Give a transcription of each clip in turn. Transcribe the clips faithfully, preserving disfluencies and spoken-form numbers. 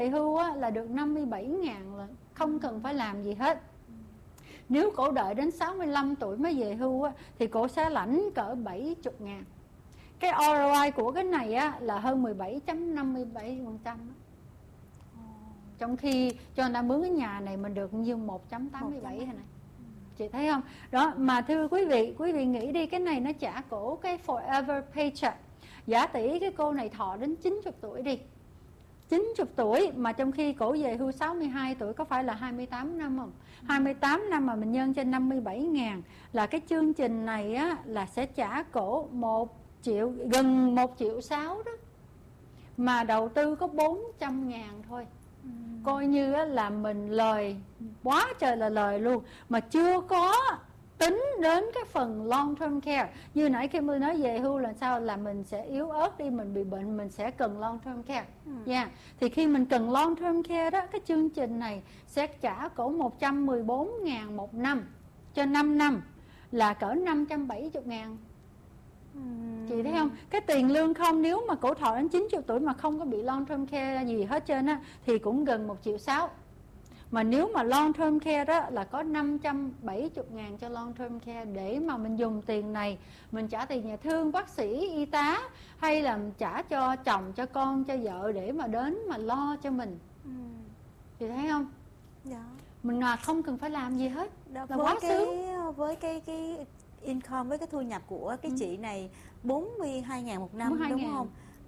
về hưu á, là được năm mươi bảy ngàn là không cần phải làm gì hết. Nếu cổ đợi đến sáu mươi lăm tuổi mới về hưu á, thì cổ sẽ lãnh cỡ bảy mươi ngàn. Cái rờ o i của cái này á, là hơn mười bảy phẩy năm mươi bảy phần trăm. Trong khi cho người ta mướn cái nhà này mình được nhiêu một phẩy tám mươi bảy này. Chị thấy không? Đó, mà thưa quý vị, quý vị nghĩ đi, cái này nó trả cổ cái Forever Paycheck. Giả tỷ cái cô này thọ đến chín mươi tuổi đi, chín mươi tuổi mà trong khi cổ về hưu sáu mươi hai tuổi, có phải là hai mươi tám năm không? hai mươi tám năm mà mình nhân trên năm mươi bảy ngàn, là cái chương trình này á, là sẽ trả cổ một triệu, gần một triệu sáu đó. Mà đầu tư có bốn trăm ngàn thôi. Ừ. Coi như á, là mình lời quá trời là lời luôn, mà chưa có tính đến cái phần long term care. Như nãy Kimberly nói về hưu là sao, là mình sẽ yếu ớt đi, mình bị bệnh, mình sẽ cần long term care. ừ. yeah. Thì khi mình cần long term care đó, cái chương trình này sẽ trả cổ một trăm mười bốn ngàn một năm cho năm năm, là cỡ năm trăm bảy mươi ngàn. ừ. Chị thấy không? Cái tiền lương không, nếu mà cổ thọ đến chín mươi tuổi mà không có bị long term care gì hết trơn á, thì cũng gần một triệu sáu. Mà nếu mà long term care đó là có năm trăm bảy mươi ngàn cho long term care, để mà mình dùng tiền này mình trả tiền nhà thương, bác sĩ, y tá, hay là trả cho chồng, cho con, cho vợ, để mà đến mà lo cho mình. ừ. Chị thấy không? Dạ. Mình là không cần phải làm gì hết. Đó, là với quá cái, sướng. Với cái cái income, với cái thu nhập của cái ừ. chị này bốn mươi hai ngàn một năm, đúng không?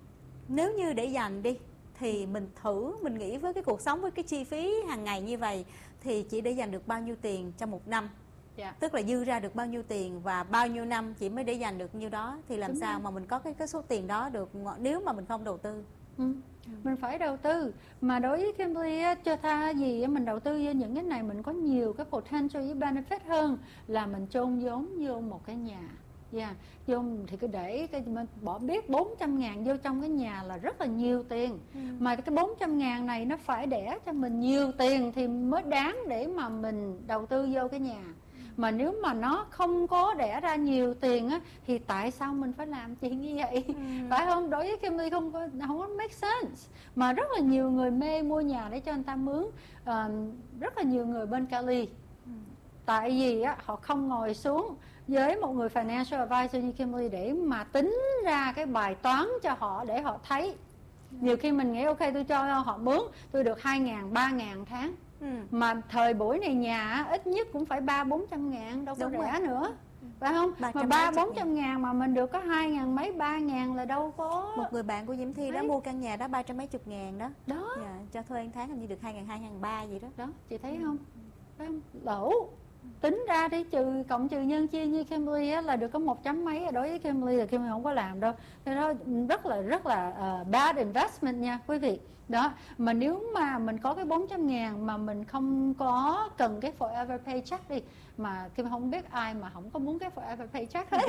Nếu như để dành đi, thì mình thử, mình nghĩ với cái cuộc sống, với cái chi phí hàng ngày như vậy, thì chị để dành được bao nhiêu tiền trong một năm? yeah. Tức là dư ra được bao nhiêu tiền, và bao nhiêu năm chị mới để dành được nhiêu đó. Thì làm Đúng sao rồi. mà mình có cái, cái số tiền đó được nếu mà mình không đầu tư? ừ. Ừ. Mình phải đầu tư. Mà đối với Kimberly á, cho tha gì mình đầu tư vô những cái này, mình có nhiều cái potential với benefit hơn là mình chôn vốn vô một cái nhà. Yeah. Vô thì cứ để cái bỏ biết bốn trăm ngàn vô trong cái nhà là rất là nhiều tiền. ừ. Mà cái bốn trăm ngàn này nó phải đẻ cho mình nhiều tiền thì mới đáng để mà mình đầu tư vô cái nhà. Mà nếu mà nó không có đẻ ra nhiều tiền á, thì tại sao mình phải làm chuyện như vậy? ừ. Phải không? Đối với Kimberly không có, không có make sense. Mà rất là nhiều người mê mua nhà để cho người ta mướn. à, Rất là nhiều người bên Cali, ừ. tại vì á, họ không ngồi xuống với một người financial advisor như Kimberly để mà tính ra cái bài toán cho họ để họ thấy. yeah. Nhiều khi mình nghĩ ok, tôi cho họ mướn, tôi được hai ngàn, ba ngàn tháng. ừ. Mà thời buổi này nhà ít nhất cũng phải ba bốn trăm ngàn, đâu có Đúng rẻ rồi. nữa. Phải không? Mà ba bốn trăm ngàn mà mình được có hai ngàn mấy, ba ngàn là đâu có. Một người bạn của Diễm Thi đó mua căn nhà đó ba trăm mấy chục ngàn đó. Đó. Dạ, cho thuê một tháng hình như được hai ngàn hai, hai ngàn ba gì đó. Đó, chị thấy không? Phải không? Lỗ. Tính ra đi, trừ cộng trừ nhân chia như Kimberly á, là được có một chấm mấy. Đối với Kimberly là Kimberly không có làm đâu. Thế đó rất là rất là uh, bad investment nha quý vị. Đó, mà nếu mà mình có cái bốn trăm ngàn mà mình không có cần cái Forever Paycheck đi, mà Kim không biết ai mà không có muốn cái Forever Paycheck hết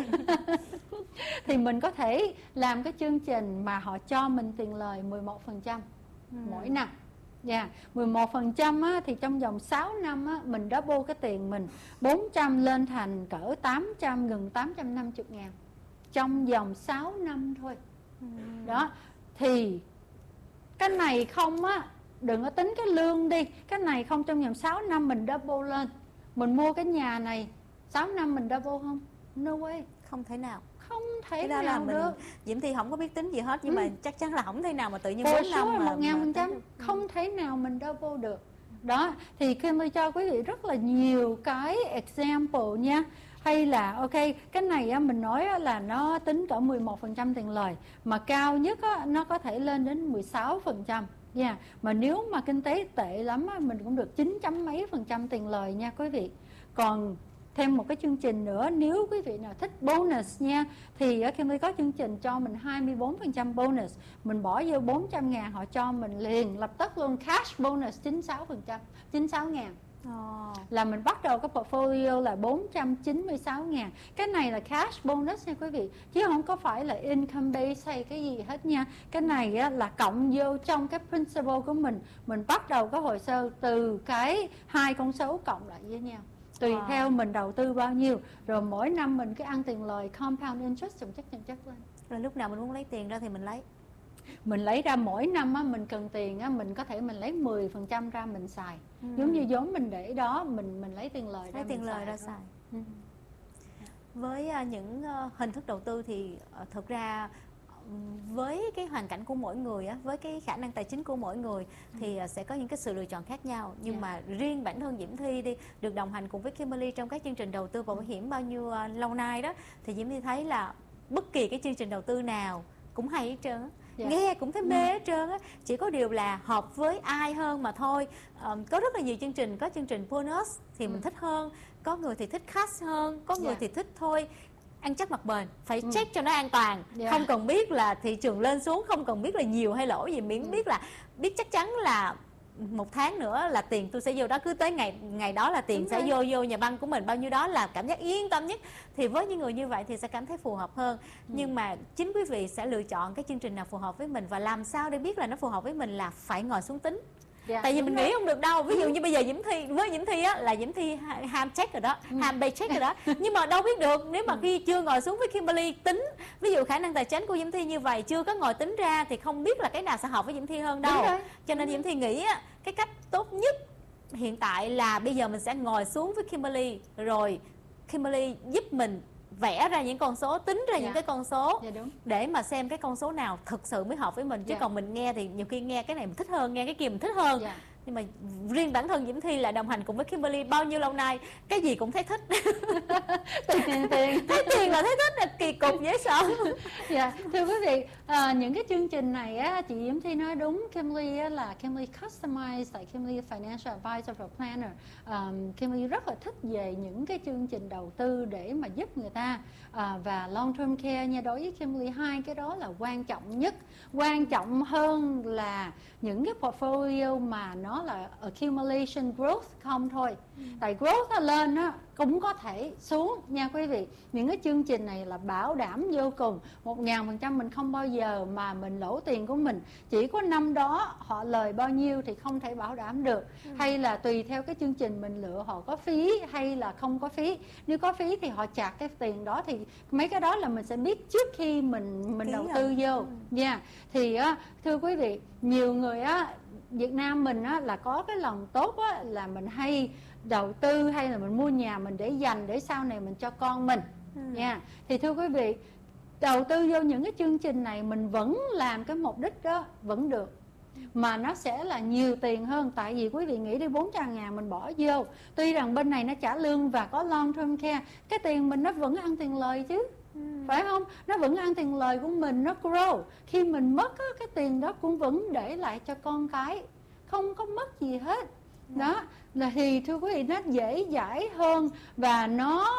thì mình có thể làm cái chương trình mà họ cho mình tiền lời mười một phần trăm ừ. mỗi năm. Dạ, yeah. mười một phần trăm á, thì trong vòng sáu năm á, mình double cái tiền mình, bốn trăm lên thành cỡ tám trăm, gần tám trăm năm mươi ngàn trong vòng sáu năm thôi. ừ. Đó, thì cái này không á, đừng có tính cái lương đi. Cái này không, trong vòng sáu năm mình double lên. Mình mua cái nhà này sáu năm mình double không? No way. Không thể nào. Không thể Cái đó nào là mình, được. Diễm Thi không có biết tính gì hết. Nhưng ừ. mà chắc chắn là không thể nào mà tự nhiên bốn năm mà một ngàn phần trăm không thể nào mình double được. Đó, thì khi tôi cho quý vị rất là nhiều cái example nha. Hay là ok, cái này á, mình nói á, là nó tính cỡ mười một phần trăm tiền lời, mà cao nhất á, nó có thể lên đến mười sáu phần trăm. Yeah. Mà nếu mà kinh tế tệ lắm á, mình cũng được chín chấm mấy phần trăm tiền lời nha quý vị. Còn thêm một cái chương trình nữa, nếu quý vị nào thích bonus nha, thì ở Kimberly có chương trình cho mình hai mươi bốn phần trăm bonus. Mình bỏ vô bốn trăm ngàn, họ cho mình liền lập tức luôn cash bonus chín mươi sáu phần trăm, chín mươi sáu ngàn. Oh. Là mình bắt đầu cái portfolio là bốn trăm chín mươi sáu ngàn. Cái này là cash bonus nha quý vị, chứ không có phải là income base hay cái gì hết nha. Cái này á, là cộng vô trong cái principal của mình. Mình bắt đầu có hồ sơ từ cái hai con số cộng lại với nhau, tùy wow. theo mình đầu tư bao nhiêu. Rồi mỗi năm mình cứ ăn tiền lời compound interest, chồng chất chồng chất lên. Rồi lúc nào mình muốn lấy tiền ra thì mình lấy. Mình lấy ra mỗi năm á, mình cần tiền á, mình có thể mình lấy mười phần trăm ra mình xài. Ừ. Giống như vốn mình để đó, mình mình lấy tiền lời ra lấy tiền mình lời xài ra xài. Ừ. Với uh, những uh, hình thức đầu tư thì uh, thực ra với cái hoàn cảnh của mỗi người á, với cái khả năng tài chính của mỗi người thì uh, sẽ có những cái sự lựa chọn khác nhau. Nhưng yeah. mà riêng bản thân Diễm Thi đi được đồng hành cùng với Kimberly trong các chương trình đầu tư và bảo hiểm bao nhiêu uh, lâu nay đó, thì Diễm Thi thấy là bất kỳ cái chương trình đầu tư nào cũng hay hết trơn á. Yeah. Nghe cũng thấy mê hết trơn á, chỉ có điều là hợp với ai hơn mà thôi. Um, có rất là nhiều chương trình, có chương trình bonus thì mình ừ. thích hơn, có người thì thích cash hơn, có người yeah. thì thích thôi ăn chắc mặc bền, phải ừ. check cho nó an toàn, yeah. không cần biết là thị trường lên xuống, không cần biết là nhiều hay lỗ gì, miễn ừ. biết là biết chắc chắn là một tháng nữa là tiền tôi sẽ vô đó, cứ tới ngày ngày đó là tiền Đúng sẽ rồi. vô vô nhà băng của mình bao nhiêu đó là cảm giác yên tâm nhất. Thì với những người như vậy thì sẽ cảm thấy phù hợp hơn. ừ. Nhưng mà chính quý vị sẽ lựa chọn cái chương trình nào phù hợp với mình, và làm sao để biết là nó phù hợp với mình là phải ngồi xuống tính. Dạ, tại vì mình nghĩ không được đâu. Ví dụ như bây giờ Diễm Thi, với Diễm Thi á là Diễm Thi ham check rồi đó, ừ. ham bay check rồi đó. Nhưng mà đâu biết được nếu mà khi chưa ngồi xuống với Kimberly tính, ví dụ khả năng tài chính của Diễm Thi như vậy, chưa có ngồi tính ra thì không biết là cái nào sẽ hợp với Diễm Thi hơn đâu. Cho nên Diễm Thi nghĩ á, cái cách tốt nhất hiện tại là bây giờ mình sẽ ngồi xuống với Kimberly, rồi Kimberly giúp mình vẽ ra những con số, tính ra dạ. những cái con số, dạ, đúng. để mà xem cái con số nào thực sự mới hợp với mình. Chứ dạ. còn mình nghe thì nhiều khi nghe cái này mình thích hơn, nghe cái kia mình thích hơn. dạ. Nhưng mà riêng bản thân Diễm Thi là đồng hành cùng với Kimberly bao nhiêu lâu nay, cái gì cũng thấy thích. tiền tiền tiền thấy tiền là thấy thích, là kỳ cục dễ sợ. Dạ, thưa quý vị, à, những cái chương trình này á, chị Diễm Thi nói đúng. Kimberly á, là Kimberly customized, tại Kimberly Financial Advisor và Planner. um, Kimberly rất là thích về những cái chương trình đầu tư để mà giúp người ta, à, và long term care nha. Đối với Kimberly, hai cái đó là quan trọng nhất, quan trọng hơn là những cái portfolio mà nó là accumulation growth không thôi. ừ. Tại growth nó lên á cũng có thể xuống nha quý vị. Những cái chương trình này là bảo đảm vô cùng, một ngàn phần trăm mình không bao giờ mà mình lỗ tiền của mình. Chỉ có năm đó họ lời bao nhiêu thì không thể bảo đảm được. ừ. Hay là tùy theo cái chương trình mình lựa, họ có phí hay là không có phí. Nếu có phí thì họ chặt cái tiền đó, thì mấy cái đó là mình sẽ biết trước khi mình mình Ký đầu tư vô. ừ. yeah. Thì á, thưa quý vị, nhiều người á, Việt Nam mình á là có cái lòng tốt á, là mình hay đầu tư hay là mình mua nhà mình để dành để sau này mình cho con mình ừ. nha. Thì thưa quý vị, đầu tư vô những cái chương trình này mình vẫn làm cái mục đích đó vẫn được, mà nó sẽ là nhiều tiền hơn. Tại vì quý vị nghĩ đi, bốn trăm ngàn mình bỏ vô, tuy rằng bên này nó trả lương và có long term care, cái tiền mình nó vẫn ăn tiền lời chứ. Ừ. Phải không? Nó vẫn ăn tiền lời của mình, nó grow. Khi mình mất á, cái tiền đó cũng vẫn để lại cho con cái, không có mất gì hết. ừ. Đó là thì thưa quý vị, nó dễ dãi hơn và nó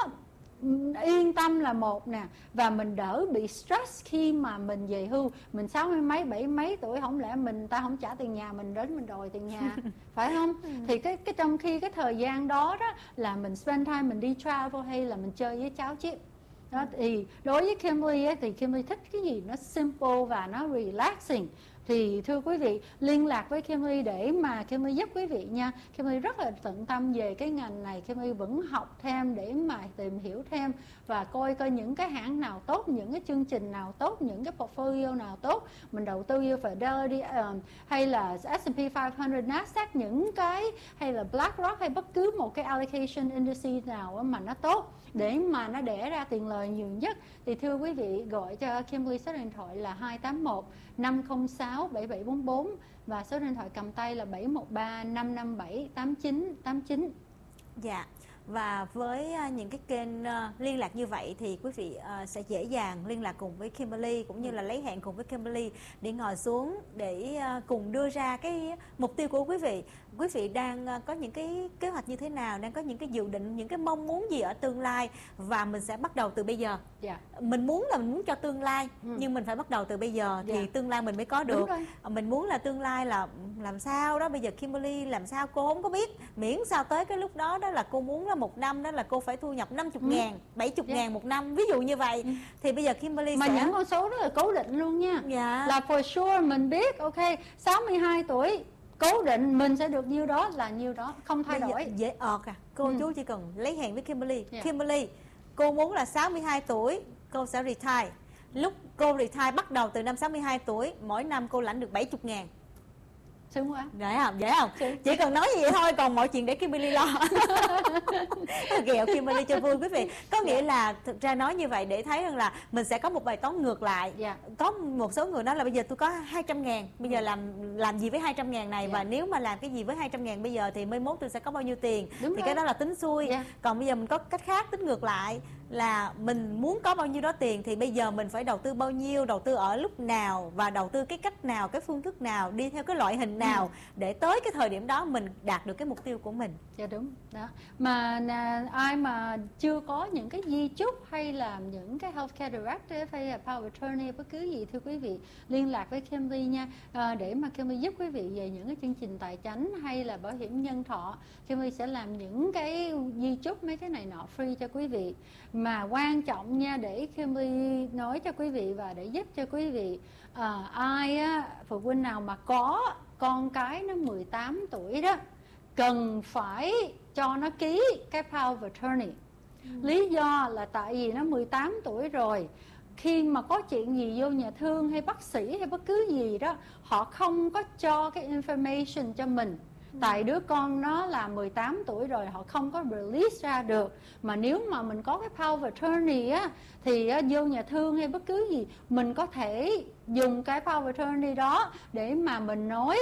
yên tâm là một nè, và mình đỡ bị stress khi mà mình về hưu. Mình sáu mươi mấy, bảy mấy tuổi, không lẽ mình ta không trả tiền nhà, mình đến mình đòi tiền nhà. Phải không? Thì cái cái trong khi cái thời gian đó đó là mình spend time, mình đi travel hay là mình chơi với cháu chip. Đó, thì đối với Kimberly ấy, thì Kimberly thích cái gì nó simple và nó relaxing. Thì thưa quý vị, liên lạc với Kimberly để mà Kimberly giúp quý vị nha. Kimberly rất là tận tâm về cái ngành này. Kimberly vẫn học thêm để mà tìm hiểu thêm và coi coi những cái hãng nào tốt, những cái chương trình nào tốt, những cái portfolio nào tốt. Mình đầu tư vô Fidelity uh, hay là S and P năm trăm, Nasdaq, những cái hay là BlackRock hay bất cứ một cái allocation indices nào mà nó tốt để mà nó đẻ ra tiền lời nhiều nhất. Thì thưa quý vị, gọi cho Kimberly số điện thoại là hai tám một năm không sáu bảy bảy bốn bốn và số điện thoại cầm tay là bảy một ba năm năm bảy tám chín tám chín. Dạ. Và với những cái kênh liên lạc như vậy thì quý vị sẽ dễ dàng liên lạc cùng với Kimberly, cũng như là lấy hẹn cùng với Kimberly để ngồi xuống để cùng đưa ra cái mục tiêu của quý vị. Quý vị đang có những cái kế hoạch như thế nào, đang có những cái dự định, những cái mong muốn gì ở tương lai, và mình sẽ bắt đầu từ bây giờ. Yeah. Mình muốn là mình muốn cho tương lai, ừ. nhưng mình phải bắt đầu từ bây giờ thì yeah. tương lai mình mới có được. Mình muốn là tương lai là làm sao đó, bây giờ Kimberly làm sao cô không có biết, miễn sao tới cái lúc đó đó là cô muốn là một năm đó là cô phải thu nhập năm mươi ngàn, ừ. bảy mươi yeah. ngàn một năm, ví dụ như vậy. ừ. Thì bây giờ Kimberly mà sẽ... những con số đó là cố định luôn nha. yeah. Là for sure mình biết, ok, sáu mươi hai tuổi cố định mình sẽ được nhiêu đó là nhiêu đó, không thay bây đổi. Dễ ọt à. Cô ừ. chú chỉ cần lấy hẹn với Kimberly. yeah. Kimberly, cô muốn là sáu mươi hai tuổi cô sẽ retire, lúc cô retire bắt đầu từ năm sáu mươi hai tuổi, mỗi năm cô lãnh được bảy mươi ngàn. Sướng quá. Dễ không? Dễ không? Sướng. Chỉ cần nói vậy thôi, còn mọi chuyện để Kimberly lo. Ghẹo Kimberly cho vui quý vị. Có nghĩa là thực ra nói như vậy để thấy rằng là mình sẽ có một bài toán ngược lại. Yeah. Có một số người nói là bây giờ tôi có hai trăm ngàn, bây giờ làm làm gì với hai trăm ngàn này, Yeah. và nếu mà làm cái gì với hai trăm ngàn bây giờ thì mai mốt tôi sẽ có bao nhiêu tiền. Đúng thì rồi. cái đó là tính xui. Yeah. Còn bây giờ mình có cách khác tính ngược lại, là mình muốn có bao nhiêu đó tiền thì bây giờ mình phải đầu tư bao nhiêu, đầu tư ở lúc nào, và đầu tư cái cách nào, cái phương thức nào, đi theo cái loại hình nào, ừ. để tới cái thời điểm đó mình đạt được cái mục tiêu của mình. Dạ đúng đó. Mà à, ai mà chưa có những cái di chúc hay là những cái healthcare directive hay là power of attorney bất cứ gì, thưa quý vị liên lạc với Kimberly nha, à, để mà Kimberly giúp quý vị về những cái chương trình tài chánh hay là bảo hiểm nhân thọ. Kimberly sẽ làm những cái di chúc, mấy cái này nọ free cho quý vị. Mà quan trọng nha, để Kimberly nói cho quý vị và để giúp cho quý vị, à, ai á, phụ huynh nào mà có con cái nó mười tám tuổi đó, cần phải cho nó ký cái power of attorney. Ừ. Lý do là tại vì nó mười tám tuổi rồi, khi mà có chuyện gì vô nhà thương hay bác sĩ hay bất cứ gì đó, họ không có cho cái information cho mình. Ừ. Tại đứa con nó là mười tám tuổi rồi, họ không có release ra được. Mà nếu mà mình có cái power of attorney á, thì á, vô nhà thương hay bất cứ gì, mình có thể dùng cái power of attorney đó để mà mình nói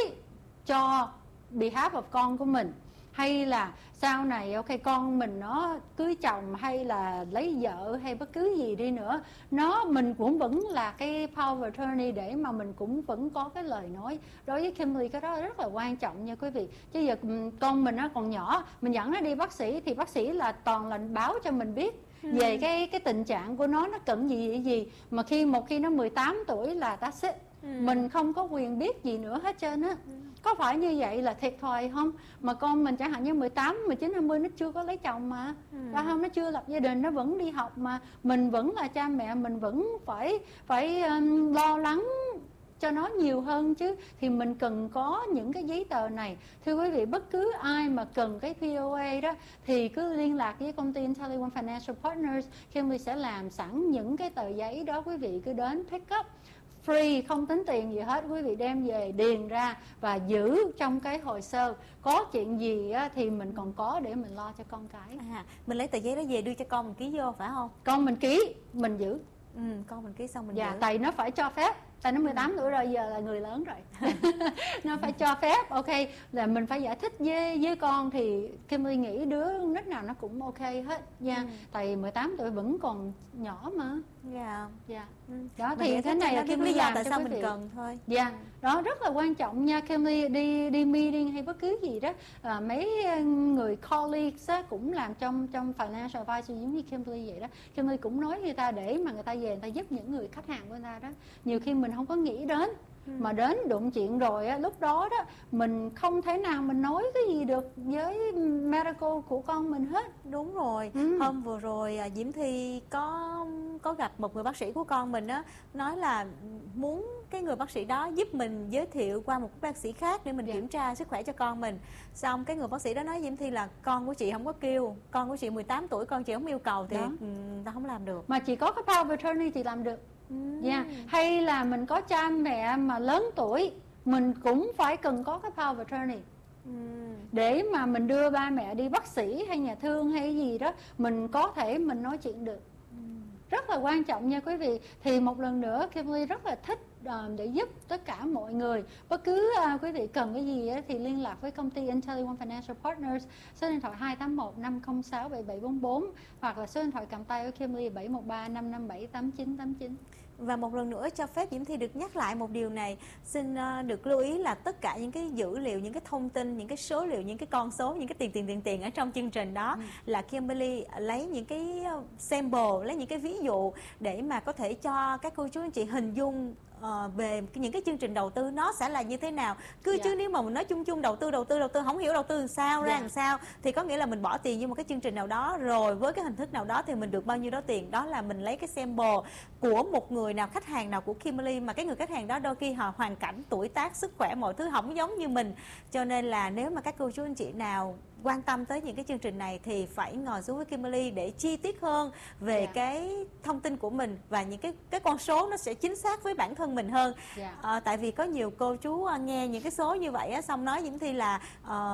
cho behalf of con của mình. Hay là sau này ok con mình nó cưới chồng hay là lấy vợ hay bất cứ gì đi nữa, nó mình cũng vẫn là cái power of attorney để mà mình cũng vẫn có cái lời nói. Đối với Kimberly cái đó rất là quan trọng nha quý vị. Chứ giờ con mình nó còn nhỏ, mình dẫn nó đi bác sĩ thì bác sĩ là toàn là báo cho mình biết về cái cái tình trạng của nó, nó cần gì gì gì. Mà khi một khi nó mười tám tuổi là that's it. Ừ. Mình không có quyền biết gì nữa hết trơn á. Ừ. Có phải như vậy là thiệt thòi không? Mà con mình chẳng hạn như mười tám, mười chín, hai mươi nó chưa có lấy chồng mà. Ừ. Phải không? Nó chưa lập gia đình, nó vẫn đi học mà. Mình vẫn là cha mẹ, mình vẫn phải phải um, lo lắng cho nó nhiều hơn chứ. Thì mình cần có những cái giấy tờ này. Thưa quý vị, bất cứ ai mà cần cái pê ô a đó thì cứ liên lạc với công ty IntelliOne Financial Partners. Kimberly sẽ làm sẵn những cái tờ giấy đó, quý vị cứ đến pick up. Free, không tính tiền gì hết, quý vị đem về điền ra và giữ trong cái hồ sơ. Có chuyện gì á, thì mình còn có để mình lo cho con cái. À, mình lấy tờ giấy đó về đưa cho con mình ký vô phải không? Con mình ký, mình giữ. Ừ, con mình ký xong mình dạ, giữ. Tại nó phải cho phép. Tại nó mười tám tuổi rồi, giờ là người lớn rồi. Nó phải cho phép, ok, là mình phải giải thích với với con. Thì Kimberly nghĩ đứa nít nào nó cũng ok hết nha. Ừ. Tại mười tám tuổi vẫn còn nhỏ mà. Dạ. Dạ. Ừ. Đó thì cái này là Kimberly làm tại cho sao quý mình vị. cần thôi. Dạ. Ừ. Đó rất là quan trọng nha. Kimberly đi đi meeting hay bất cứ gì đó, à, mấy người colleagues á, cũng làm trong trong financial advisor giống như Kimberly vậy đó. Kimberly cũng nói người ta để mà người ta về người ta giúp những người khách hàng của người ta đó. Nhiều khi mình không có nghĩ đến, ừ. mà đến đụng chuyện rồi á, lúc đó đó mình không thể nào mình nói cái gì được với medical của con mình hết. Đúng rồi. Ừ. Hôm vừa rồi Diễm Thi có có gặp một người bác sĩ của con mình á, nói là muốn cái người bác sĩ đó giúp mình giới thiệu qua một bác sĩ khác để mình, yeah. kiểm tra sức khỏe cho con mình. Xong cái người bác sĩ đó nói Diễm Thi là con của chị không có kêu, con của chị mười tám tuổi, con chị không yêu cầu thì ừ, ta không làm được. Mà chị có cái power of attorney thì làm được. Yeah. Hay là mình có cha mẹ mà lớn tuổi, mình cũng phải cần có cái power of attorney. Ừ. Để mà mình đưa ba mẹ đi bác sĩ hay nhà thương hay gì đó, mình có thể mình nói chuyện được. Ừ. Rất là quan trọng nha quý vị. Thì một lần nữa Kimberly rất là thích uh, để giúp tất cả mọi người. Bất cứ uh, quý vị cần cái gì á, thì liên lạc với công ty IntelliOne Financial Partners, số điện thoại hai tám một năm không sáu bảy bảy bốn bốn, hoặc là số điện thoại cầm tay của Kimberly bảy một ba năm năm bảy tám chín tám chín. Và một lần nữa cho phép Diễm Thi được nhắc lại một điều này. Xin uh, được lưu ý là tất cả những cái dữ liệu, những cái thông tin, những cái số liệu, những cái con số, những cái tiền tiền tiền tiền ở trong chương trình đó, ừ. là Kimberly lấy những cái sample, lấy những cái ví dụ để mà có thể cho các cô chú anh chị hình dung uh, về những cái chương trình đầu tư nó sẽ là như thế nào. Cứ Dạ. chứ nếu mà mình nói chung chung đầu tư đầu tư đầu tư không hiểu đầu tư làm sao ra Dạ. làm sao thì có nghĩa là mình bỏ tiền vô một cái chương trình nào đó, rồi với cái hình thức nào đó thì mình được bao nhiêu đó tiền. Đó là mình lấy cái sample của một người nào, khách hàng nào của Kimberly, mà cái người khách hàng đó đôi khi họ hoàn cảnh, tuổi tác, sức khỏe, mọi thứ không giống như mình. Cho nên là nếu mà các cô chú anh chị nào quan tâm tới những cái chương trình này thì phải ngồi xuống với Kimberly để chi tiết hơn về Dạ. cái thông tin của mình, và những cái cái con số nó sẽ chính xác với bản thân mình hơn. Dạ. À, tại vì có nhiều cô chú nghe những cái số như vậy á, xong nói Diễm Thi là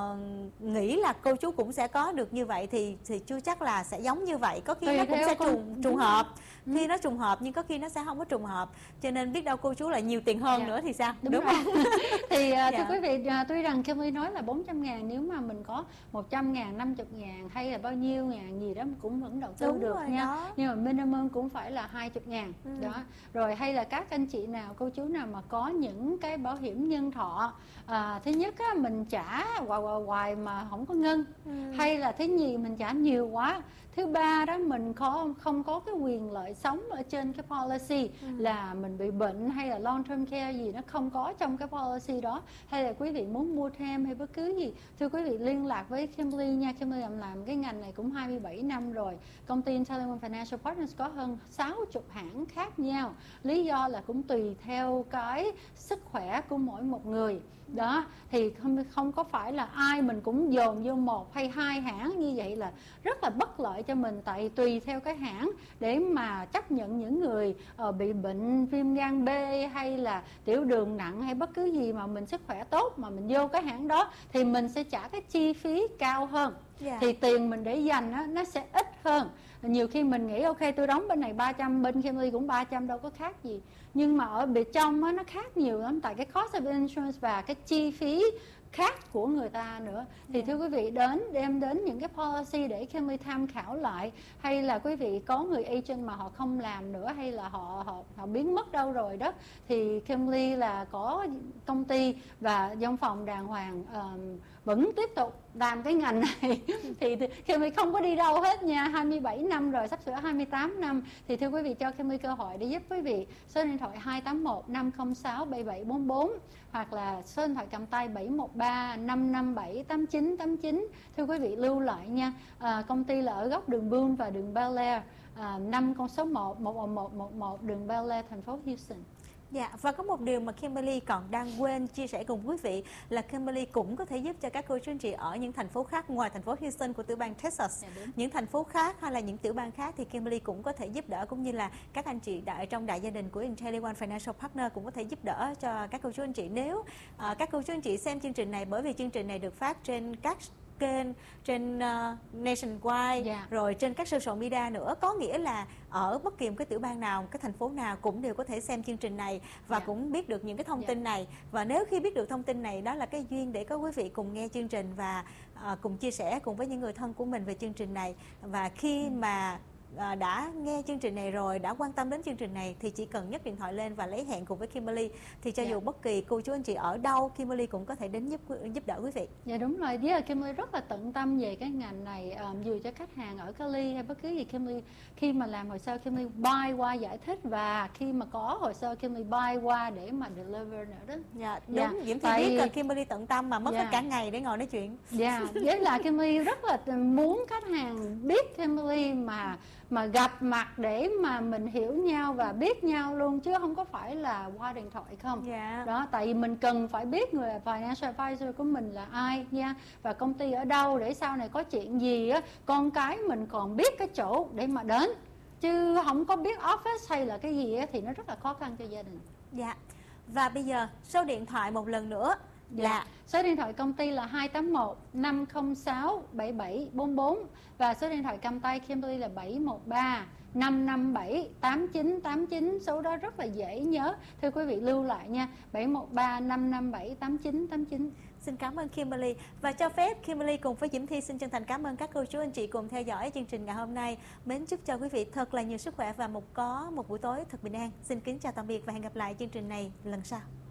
uh, nghĩ là cô chú cũng sẽ có được như vậy, thì thì chưa chắc là sẽ giống như vậy. Có khi Tùy nó cũng theo sẽ con- trùng trùng hợp, Ừ. khi nó trùng hợp nhưng có khi nó sẽ không có trùng hợp. Cho nên biết đâu cô chú lại nhiều tiền hơn Dạ. nữa thì sao, Đúng, đúng, rồi. không? Thì à, Dạ. thưa quý vị, à, tuy rằng Kimberly nói là bốn trăm ngàn, nếu mà mình có một trăm ngàn, năm mươi ngàn hay là bao nhiêu ngàn gì đó cũng vẫn đầu tư Đúng được rồi nha. đó. Nhưng mà minimum cũng phải là hai mươi ngàn. Ừ. Đó. Rồi hay là các anh chị nào, cô chú nào mà có những cái bảo hiểm nhân thọ, à, thứ nhất á, mình trả hoài hoài hoài mà không có ngân. Ừ. Hay là thứ nhì mình trả nhiều quá. Thứ ba đó, mình không không có cái quyền lợi sống ở trên cái policy, Ừ. là mình bị bệnh hay là long term care gì nó không có trong cái policy đó, hay là quý vị muốn mua thêm hay bất cứ gì, thưa quý vị liên lạc với Kimberly nha. Kimberly làm, làm cái ngành này cũng hai mươi bảy năm rồi. Công ty IntelliOne Financial Partners có hơn sáu mươi hãng khác nhau. Lý do là cũng tùy theo cái sức khỏe của mỗi một người. Đó, thì không, không có phải là ai mình cũng dồn vô một hay hai hãng, như vậy là rất là bất lợi cho mình. Tại tùy theo cái hãng để mà chấp nhận những người uh, bị bệnh viêm gan B hay là tiểu đường nặng hay bất cứ gì mà mình sức khỏe tốt mà mình vô cái hãng đó thì mình sẽ trả cái chi phí cao hơn. Dạ. Thì tiền mình để dành á, nó sẽ ít hơn. Nhiều khi mình nghĩ ok tôi đóng bên này ba trăm, bên Kimberly cũng ba trăm, đâu có khác gì. Nhưng mà ở bên trong á, nó khác nhiều lắm. Tại cái cost of insurance và cái chi phí khác của người ta nữa. Thì thưa quý vị, đến đem đến những cái policy để Kimberly tham khảo lại, hay là quý vị có người agent mà họ không làm nữa, hay là họ họ, họ biến mất đâu rồi đó, thì Kimberly là có công ty và văn phòng đàng hoàng, um, vẫn tiếp tục làm cái ngành này. Thì Kimberly không có đi đâu hết nha. Hai mươi bảy năm rồi, sắp sửa hai mươi tám năm. Thì thưa quý vị, cho Kimberly cơ hội để giúp quý vị. Số điện thoại hai tám một năm không sáu bảy bảy bốn bốn, hoặc là số điện thoại cầm tay bảy một ba năm năm bảy tám chín tám chín. Thưa quý vị lưu lại nha. À, công ty là ở góc đường Boone và đường Bel Air, à, năm con số một một một một một đường Bel Air, thành phố Houston. Dạ, và có một điều mà Kimberly còn đang quên chia sẻ cùng quý vị là Kimberly cũng có thể giúp cho các cô chú anh chị ở những thành phố khác ngoài thành phố Houston của tiểu bang Texas. Dạ, đúng. Những thành phố khác hay là những tiểu bang khác thì Kimberly cũng có thể giúp đỡ, cũng như là các anh chị đại trong đại gia đình của IntelliOne Financial Partner cũng có thể giúp đỡ cho các cô chú anh chị. Nếu uh, các cô chú anh chị xem chương trình này, bởi vì chương trình này được phát trên các kênh trên uh, nationwide, Yeah. rồi trên các social media nữa, có nghĩa là ở bất kỳ một cái tiểu bang nào, cái thành phố nào cũng đều có thể xem chương trình này và Yeah. cũng biết được những cái thông Yeah. tin này. Và nếu khi biết được thông tin này, đó là cái duyên để có quý vị cùng nghe chương trình và uh, cùng chia sẻ cùng với những người thân của mình về chương trình này. Và khi Ừ. mà À, đã nghe chương trình này rồi, đã quan tâm đến chương trình này thì chỉ cần nhấc điện thoại lên và lấy hẹn cùng với Kimberly, thì cho Dạ. dù bất kỳ cô chú anh chị ở đâu, Kimberly cũng có thể đến giúp giúp đỡ quý vị. Dạ đúng rồi, với là Kimberly rất là tận tâm về cái ngành này, um, dù cho khách hàng ở Cali hay bất cứ gì, Kimberly khi mà làm hồ sơ Kimberly buy qua giải thích, và khi mà có hồ sơ Kimberly buy qua để mà deliver nữa đó. Dạ, đúng, Dạ, Diễm Thi tại- biết là Kimberly tận tâm mà mất Dạ. hết cả ngày để ngồi nói chuyện. Dạ, với là Kimberly rất là muốn khách hàng biết Kimberly, mà mà gặp mặt để mà mình hiểu nhau và biết nhau luôn, chứ không có phải là qua điện thoại không. Dạ. Đó, tại vì mình cần phải biết người financial advisor của mình là ai nha, và công ty ở đâu, để sau này có chuyện gì á, con cái mình còn biết cái chỗ để mà đến, chứ không có biết office hay là cái gì á, thì nó rất là khó khăn cho gia đình. Dạ. Và bây giờ số điện thoại một lần nữa là Dạ. Số điện thoại công ty là hai tám một năm không sáu bảy bảy bốn bốn, và số điện thoại cầm tay Kimberly là bảy một ba năm năm bảy tám chín tám chín. Số đó rất là dễ nhớ, thưa quý vị lưu lại nha, bảy một ba năm năm bảy tám chín tám chín. xin cảm ơn Kimberly, và cho phép Kimberly cùng với Diễm Thi xin chân thành cảm ơn các cô chú anh chị cùng theo dõi chương trình ngày hôm nay. Mến chúc cho quý vị thật là nhiều sức khỏe và một có một buổi tối thật bình an. Xin kính chào tạm biệt và hẹn gặp lại chương trình này lần sau.